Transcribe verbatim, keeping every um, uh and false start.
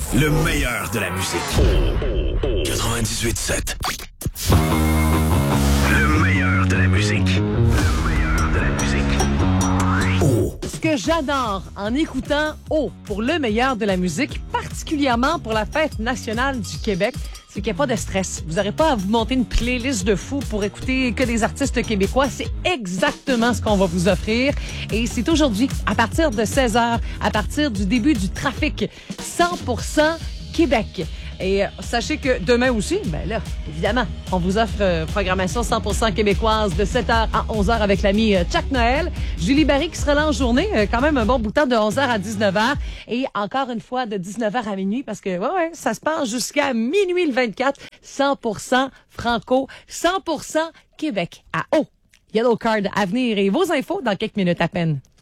Le meilleur de la musique. quatre-vingt-dix-huit sept. Le meilleur de la musique. Le meilleur de la musique. Oh. Ce que j'adore en écoutant Oh pour le meilleur de la musique, particulièrement pour la fête nationale du Québec, c'est qu'il n'y a pas de stress. Vous n'aurez pas à vous monter une playlist de fous pour écouter que des artistes québécois. C'est exactement ce qu'on va vous offrir. Et c'est aujourd'hui, à partir de seize heures, à partir du début du trafic, cent pour cent Québec. Et euh, sachez que demain aussi, ben là, évidemment, on vous offre euh, programmation cent pour cent québécoise de sept heures à onze heures avec l'ami euh, Chuck Noël. Julie Barry qui sera là en journée, euh, quand même un bon bout de temps de onze heures à dix-neuf heures. Et encore une fois de dix-neuf heures à minuit parce que, ouais, ouais, ça se passe jusqu'à minuit le vingt-quatre. cent pour cent franco, cent pour cent Québec. À haut. Yellow Card à venir et vos infos dans quelques minutes à peine.